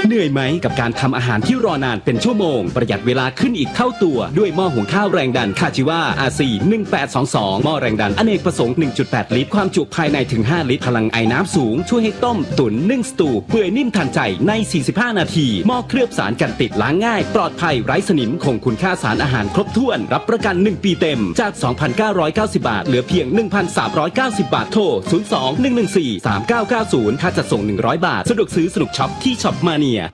เหนื่อยไหมกับการทำอาหารที่รอนานเป็นชั่วโมงประหยัดเวลาขึ้นอีกเท่าตัวด้วยหม้อหุงข้าวแรงดันคาจิวา RC 1822หม้อแรงดันอเนกประสงค์ 1.8 ลิตรความจุภายในถึง5ลิตรพลังไอน้ำสูงช่วยให้ต้มตุ๋นนึ่งสตูเปื่อยนิ่มทันใจใน45นาทีหม้อเคลือบสารกันติดล้างง่ายปลอดภัยไร้สนิมคงคุณค่าสารอาหารครบถ้วนรับประกัน1ปีเต็มจาก 2,990 บาทเหลือเพียง 1,390 บาทโทร 02-114-3990 ค่าจัดส่ง100 บาทสะดวกซื้อสนุกช็อปที่ช็อปมาเนีย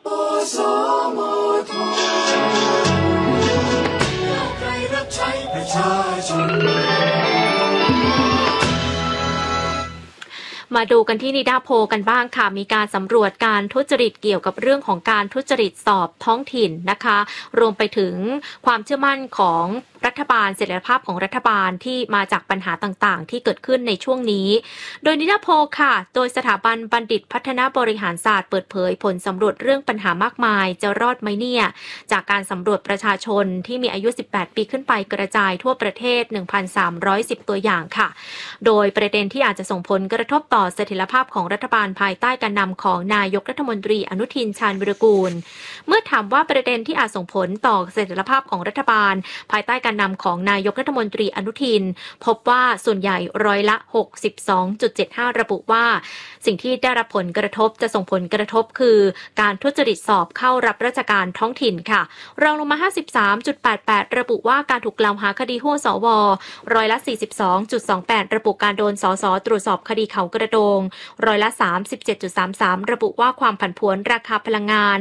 มาดูกันที่นิดาโพกันบ้างค่ะมีการสำรวจการทุจริตเกี่ยวกับเรื่องของการทุจริตสอบท้องถิ่นนะคะรวมไปถึงความเชื่อมั่นของรัฐบาลเสถียรภาพของรัฐบาลที่มาจากปัญหาต่างๆที่เกิดขึ้นในช่วงนี้โดยนิดาโพค่ะโดยสถาบันบัณฑิตพัฒนาบริหารศาสตร์เปิดเผยผลสำรวจเรื่องปัญหามากมายจะรอดไหมเนี่ยจากการสำรวจประชาชนที่มีอายุ18ปีขึ้นไปกระจายทั่วประเทศ 1,310 ตัวอย่างค่ะโดยประเด็นที่อาจจะส่งผลกระทบต่อเสถียรภาพของรัฐบาลภายใต้การนำของนายกรัฐมนตรีอนุทินชาญวิรากูลเมื่อถามว่าประเด็นที่อาจส่งผลต่อเสถียรภาพของรัฐบาลภายใต้การนำของนายกรัฐมนตรีอนุทินพบว่าส่วนใหญ่ร้อยละ 62.75 ระบุว่าสิ่งที่ได้รับผลกระทบจะส่งผลกระทบคือการทุจริตสอบเข้ารับราชการท้องถิ่นค่ะรองลงมา 53.88 ระบุว่าการถูกกล่าวหาคดีหัวสวร้อยละ 42.28 ระบุการโดนสสตรวจสอบคดีเขากระโดงร้อยละ 37.33 ระบุว่าความผันผวนราคาพลังงาน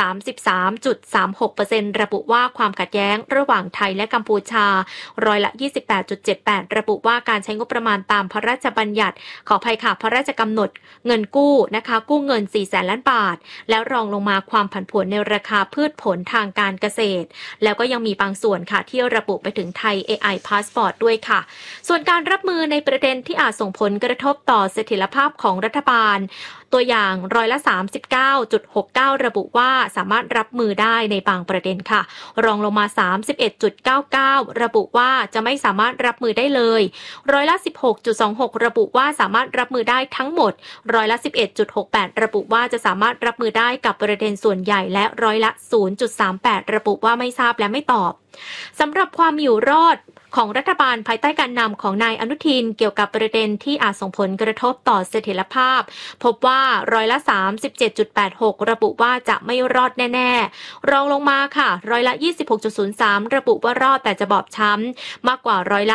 33.36% ระบุว่าความขัดแย้งระหว่างไทยและกัมพูชาร้อยละ 28.78 ระบุว่าการใช้งบประมาณตามพระราชบัญญัติขออภัยค่ะพระราชกำหนดเงินกู้นะคะกู้เงิน 400,000 ล้านบาทแล้วรองลงมาความผันผวนในราคาพืชผลทางการเกษตรแล้วก็ยังมีบางส่วนค่ะที่ระบุไปถึงไทย AI Passport ด้วยค่ะส่วนการรับมือในประเด็นที่อาจส่งผลกระทบต่อเสถียรภาพของรัฐบาลตัวอย่างร้อยละ 39.69 ระบุว่าสามารถรับมือได้ในบางประเด็นค่ะรองลงมา 31.99 ระบุว่าจะไม่สามารถรับมือได้เลยร้อยละ 16.26 ระบุว่าสามารถรับมือได้ทั้งหมดร้อยละ 11.68 ระบุว่าจะสามารถรับมือได้กับประเด็นส่วนใหญ่และร้อยละ 0.38 ระบุว่าไม่ทราบและไม่ตอบสำหรับความอยู่รอดของรัฐบาลภายใต้การนำของนายอนุทินเกี่ยวกับประเด็นที่อาจส่งผลกระทบต่อเสถียรภาพพบว่าร้อยละ 37.86 ระบุว่าจะไม่รอดแน่ๆรองลงมาค่ะร้อยละ 26.03 ระบุว่ารอดแต่จะบอบช้ำมากกว่าร้อยละ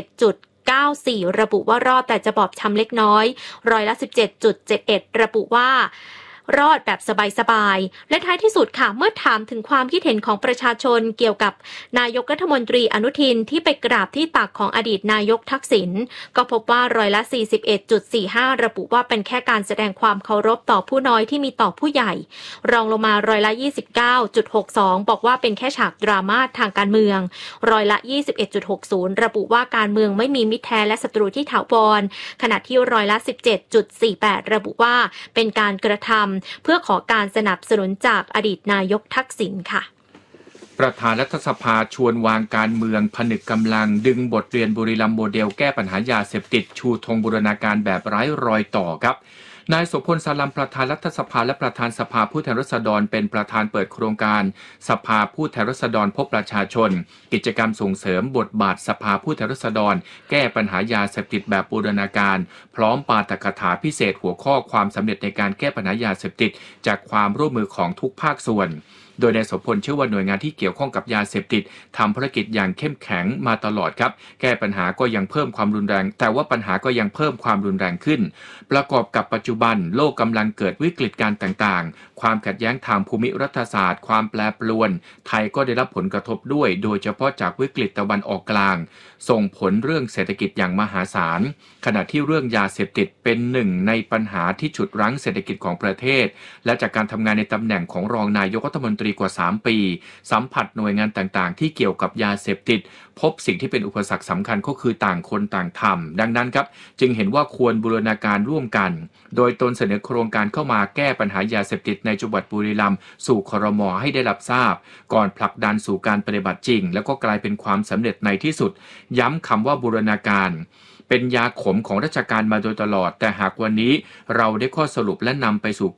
17.94 ระบุว่ารอดแต่จะบอบช้ำเล็กน้อยร้อยละ 17.71 ระบุว่ารอดแบบสบายๆและท้ายที่สุดค่ะเมื่อถามถึงความคิดเห็นของประชาชนเกี่ยวกับนายกรัฐมนตรีอนุทินที่ไปกราบที่ตักของอดีตนายกทักษิณก็พบว่าร้อยละ 41.45 ระบุว่าเป็นแค่การแสดงความเคารพต่อผู้น้อยที่มีต่อผู้ใหญ่รองลงมาร้อยละ 29.62 บอกว่าเป็นแค่ฉากดราม่าทางการเมืองร้อยละ 21.60 ระบุว่าการเมืองไม่มีมิตรแท้และศัตรูที่ถาวรขณะที่ร้อยละ 17.48 ระบุว่าเป็นการกระทำเพื่อขอการสนับสนุนจากอดีตนายกทักษิณค่ะประธานรัฐสภาชวนวางการเมืองผนึกกำลังดึงบทเรียนบุรีรัมย์โมเดลแก้ปัญหายาเสพติดชูธงบูรณาการแบบไร้รอยต่อครับนายโสพล สาลัมประธานรัฐสภาและประธานสภาผู้แทนราษฎรเป็นประธานเปิดโครงการสภาผู้แทนราษฎรพบประชาชนกิจกรรมส่งเสริมบทบาทสภาผู้แทนราษฎรแก้ปัญหายาเสพติดแบบบูรณาการพร้อมปาฐกถาพิเศษหัวข้อความสำเร็จในการแก้ปัญหายาเสพติดจากความร่วมมือของทุกภาคส่วนโดยนายโสพลเชื่อว่าหน่วยงานที่เกี่ยวข้องกับยาเสพติดทำภารกิจอย่างเข้มแข็งมาตลอดครับแก้ปัญหาก็ยังเพิ่มความรุนแรงแต่ว่าปัญหาก็ยังเพิ่มความรุนแรงขึ้นประกอบกับปัจจุบันโลกกำลังเกิดวิกฤตการณ์ต่างๆความขัดแย้งทางภูมิรัฐศาสตร์ความแปรปรวนไทยก็ได้รับผลกระทบด้วยโดยเฉพาะจากวิกฤตตะวันออกกลางส่งผลเรื่องเศรษฐกิจอย่างมหาศาลขณะที่เรื่องยาเสพติดเป็นหนึ่งในปัญหาที่ฉุดรั้งเศรษฐกิจของประเทศและจากการทำงานในตำแหน่งของรองนายกรัฐมนตรีกว่า3 ปีสัมผัสหน่วยงานต่างๆที่เกี่ยวกับยาเสพติดพบสิ่งที่เป็นอุปสรรคสำคัญก็คือต่างคนต่างทำดังนั้นครับจึงเห็นว่าควรบูรณาการร่วมกันโดยตนเสนอโครงการเข้ามาแก้ปัญหายาเสพติดในจังหวัดบุรีรัมย์สู่ครม.ให้ได้รับทราบก่อนผลักดันสู่การปฏิบัติจริงแล้วก็กลายเป็นความสำเร็จในที่สุดย้ำคำว่าบูรณาการเป็นยาขมของราชการมาโดยตลอดแต่หากวันนี้เราได้ข้อสรุปและนำไปสู่